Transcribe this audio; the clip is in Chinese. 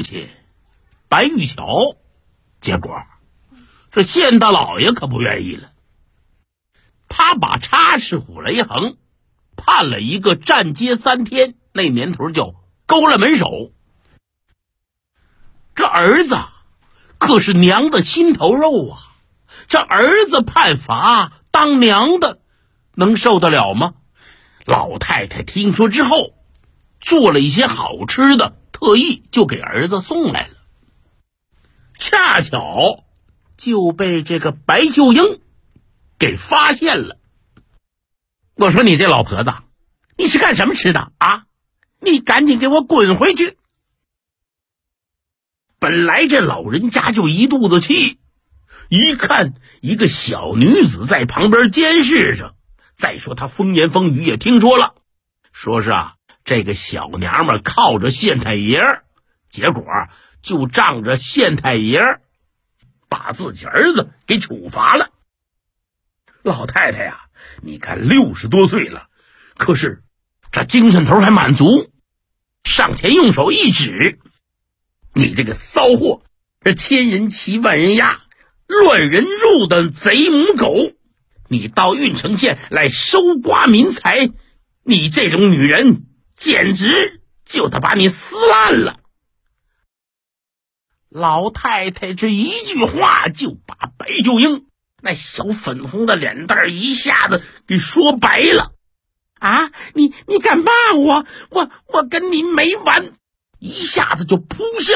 亲白玉桥。结果这县大老爷可不愿意了，他把插翅虎雷横判了一个暂接3天，那年头叫勾了门首。这儿子可是娘的心头肉啊，这儿子判罚，当娘的能受得了吗？老太太听说之后，做了一些好吃的，特意就给儿子送来了。恰巧就被这个白秀英给发现了。我说你这老婆子，你是干什么吃的啊？你赶紧给我滚回去！本来这老人家就一肚子气，一看一个小女子在旁边监视着，再说他风言风语也听说了，说是这个小娘们靠着县太爷，结果就仗着县太爷把自己儿子给处罚了。老太太呀，你看60多岁了，可是这精神头还满足，上前用手一指，你这个骚货，这千人骑万人压，乱人入的贼母狗，你到郓城县来收刮民财，你这种女人简直就得把你撕烂了。老太太这一句话就把白秀英那小粉红的脸蛋一下子给说白了。啊，你敢骂我？我跟你没完！一下子就扑向